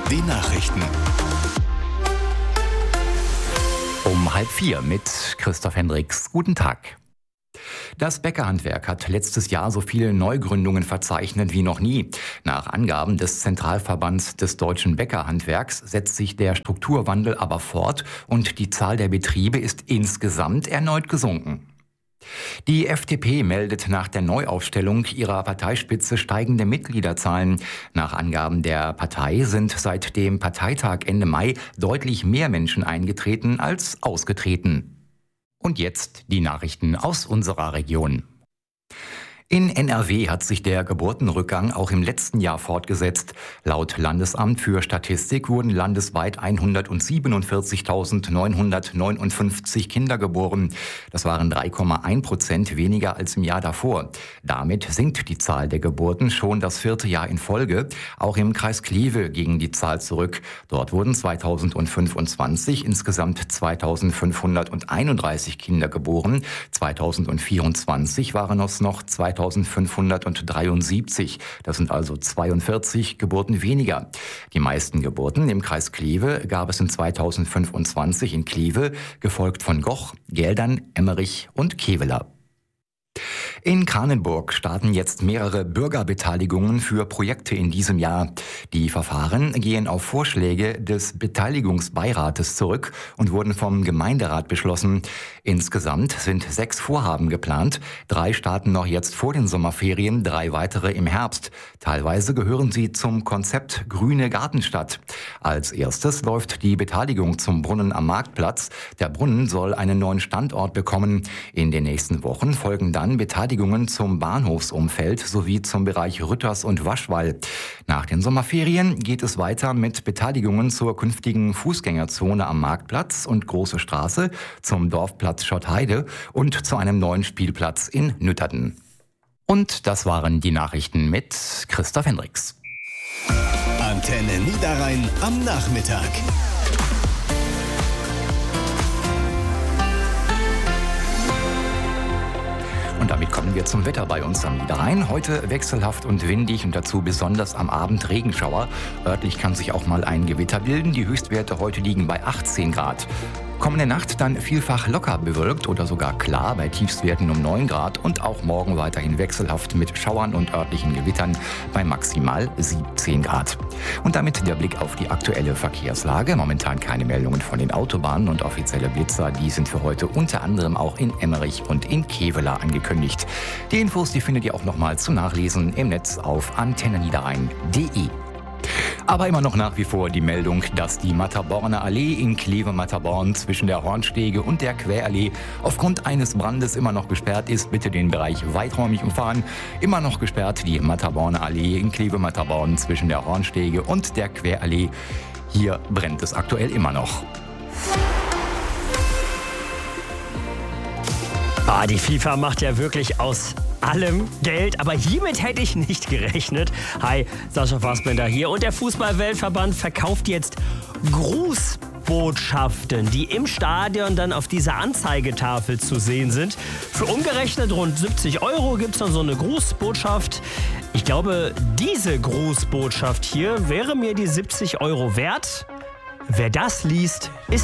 Die Nachrichten. Um 3:30 mit Christoph Hendricks. Guten Tag. Das Bäckerhandwerk hat letztes Jahr so viele Neugründungen verzeichnet wie noch nie. Nach Angaben des Zentralverbands des deutschen Bäckerhandwerks setzt sich der Strukturwandel aber fort und die Zahl der Betriebe ist insgesamt erneut gesunken. Die FDP meldet nach der Neuaufstellung ihrer Parteispitze steigende Mitgliederzahlen. Nach Angaben der Partei sind seit dem Parteitag Ende Mai deutlich mehr Menschen eingetreten als ausgetreten. Und jetzt die Nachrichten aus unserer Region. In NRW hat sich der Geburtenrückgang auch im letzten Jahr fortgesetzt. Laut Landesamt für Statistik wurden landesweit 147.959 Kinder geboren. Das waren 3,1% weniger als im Jahr davor. Damit sinkt die Zahl der Geburten schon das 4. Jahr in Folge. Auch im Kreis Kleve ging die Zahl zurück. Dort wurden 2025 insgesamt 2.531 Kinder geboren. 2024 waren es noch 2.573. Das sind also 42 Geburten weniger. Die meisten Geburten im Kreis Kleve gab es in 2025 in Kleve, gefolgt von Goch, Geldern, Emmerich und Kevela. In Kranenburg starten jetzt mehrere Bürgerbeteiligungen für Projekte in diesem Jahr. Die Verfahren gehen auf Vorschläge des Beteiligungsbeirates zurück und wurden vom Gemeinderat beschlossen. Insgesamt sind 6 Vorhaben geplant. 3 starten noch jetzt vor den Sommerferien, 3 weitere im Herbst. Teilweise gehören sie zum Konzept Grüne Gartenstadt. Als erstes läuft die Beteiligung zum Brunnen am Marktplatz. Der Brunnen soll einen neuen Standort bekommen. In den nächsten Wochen folgen dann Beteiligungen zum Bahnhofsumfeld sowie zum Bereich Rütters und Waschwall. Nach den Sommerferien geht es weiter mit Beteiligungen zur künftigen Fußgängerzone am Marktplatz und Große Straße, zum Dorfplatz Schottheide und zu einem neuen Spielplatz in Nütterden. Und das waren die Nachrichten mit Christoph Hendricks. Antenne Niederrhein am Nachmittag. Und damit kommen wir zum Wetter bei uns am Niederrhein. Heute wechselhaft und windig und dazu besonders am Abend Regenschauer. Örtlich kann sich auch mal ein Gewitter bilden. Die Höchstwerte heute liegen bei 18 Grad. Kommende Nacht dann vielfach locker bewölkt oder sogar klar bei Tiefstwerten um 9 Grad und auch morgen weiterhin wechselhaft mit Schauern und örtlichen Gewittern bei maximal 17 Grad. Und damit der Blick auf die aktuelle Verkehrslage. Momentan keine Meldungen von den Autobahnen und offizielle Blitzer. Die sind für heute unter anderem auch in Emmerich und in Kevela angekündigt. Die Infos, die findet ihr auch nochmal zum Nachlesen im Netz auf antenneniederrhein.de. Aber immer noch nach wie vor die Meldung, dass die Matterborner Allee in Kleve-Matterborn zwischen der Hornstege und der Querallee aufgrund eines Brandes immer noch gesperrt ist. Bitte den Bereich weiträumig umfahren. Immer noch gesperrt die Matterborner Allee in Kleve-Matterborn zwischen der Hornstege und der Querallee. Hier brennt es aktuell immer noch. Die FIFA macht ja wirklich aus allem Geld, aber hiermit hätte ich nicht gerechnet. Hi, Sascha Fassbender hier und der Fußball-Weltverband verkauft jetzt Grußbotschaften, die im Stadion dann auf dieser Anzeigetafel zu sehen sind. Für umgerechnet rund 70 € gibt es dann so eine Grußbotschaft. Ich glaube, diese Grußbotschaft hier wäre mir die 70 € wert. Wer das liest, ist